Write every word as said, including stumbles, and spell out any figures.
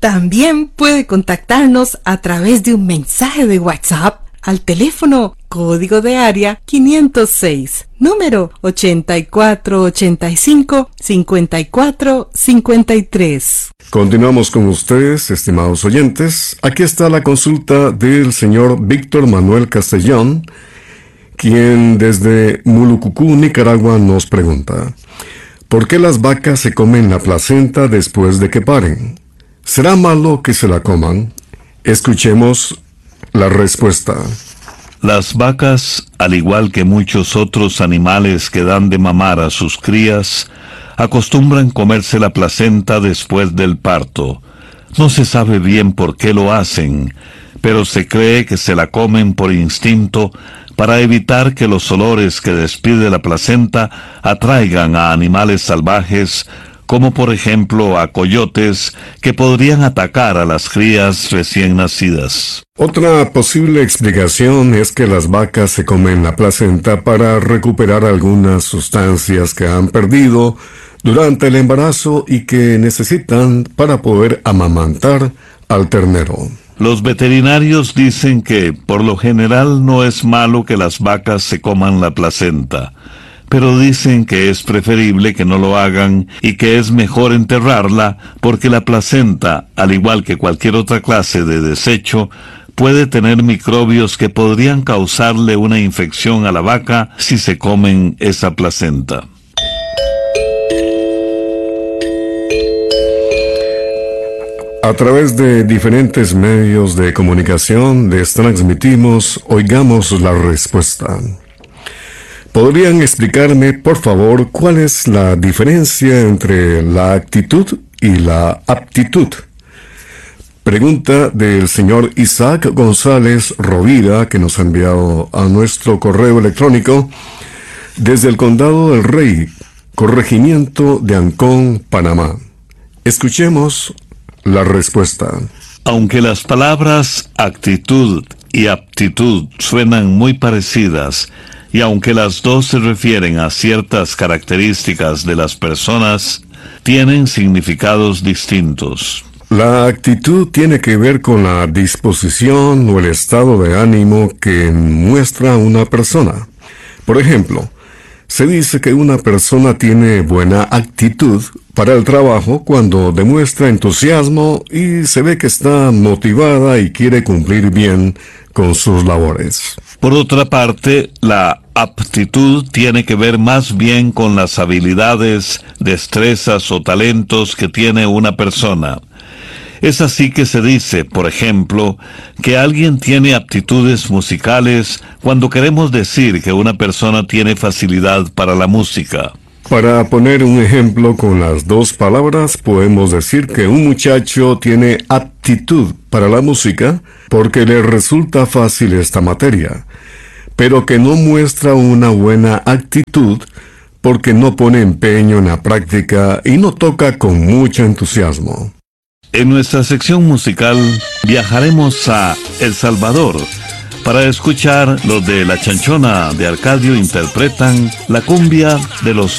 También puede contactarnos a través de un mensaje de WhatsApp al teléfono código de área quinientos seis, número ochenta y cuatro ochenta y cinco, cincuenta y cuatro cincuenta y tres. Continuamos con ustedes, estimados oyentes. Aquí está la consulta del señor Víctor Manuel Castellón, quien desde Mulucucú, Nicaragua, nos pregunta: ¿por qué las vacas se comen la placenta después de que paren? ¿Será malo que se la coman? Escuchemos la respuesta. Las vacas, al igual que muchos otros animales que dan de mamar a sus crías, acostumbran comerse la placenta después del parto. No se sabe bien por qué lo hacen, pero se cree que se la comen por instinto para evitar que los olores que despide la placenta atraigan a animales salvajes, como por ejemplo a coyotes que podrían atacar a las crías recién nacidas. Otra posible explicación es que las vacas se comen la placenta para recuperar algunas sustancias que han perdido durante el embarazo y que necesitan para poder amamantar al ternero. Los veterinarios dicen que, por lo general, no es malo que las vacas se coman la placenta, pero dicen que es preferible que no lo hagan y que es mejor enterrarla porque la placenta, al igual que cualquier otra clase de desecho, puede tener microbios que podrían causarle una infección a la vaca si se comen esa placenta. A través de diferentes medios de comunicación les transmitimos Oigamos la Respuesta. ¿Podrían explicarme, por favor, cuál es la diferencia entre la actitud y la aptitud? Pregunta del señor Isaac González Rovira, que nos ha enviado a nuestro correo electrónico desde el Condado del Rey, Corregimiento de Ancón, Panamá. Escuchemos la respuesta. Aunque las palabras actitud y aptitud suenan muy parecidas, y aunque las dos se refieren a ciertas características de las personas, tienen significados distintos. La actitud tiene que ver con la disposición o el estado de ánimo que muestra una persona. Por ejemplo, se dice que una persona tiene buena actitud para el trabajo cuando demuestra entusiasmo y se ve que está motivada y quiere cumplir bien con sus labores. Por otra parte, la aptitud tiene que ver más bien con las habilidades, destrezas o talentos que tiene una persona. Es así que se dice, por ejemplo, que alguien tiene aptitudes musicales cuando queremos decir que una persona tiene facilidad para la música. Para poner un ejemplo con las dos palabras, podemos decir que un muchacho tiene aptitud para la música porque le resulta fácil esta materia, pero que no muestra una buena actitud porque no pone empeño en la práctica y no toca con mucho entusiasmo. En nuestra sección musical viajaremos a El Salvador para escuchar los de La Chanchona de Arcadio interpretan la cumbia de los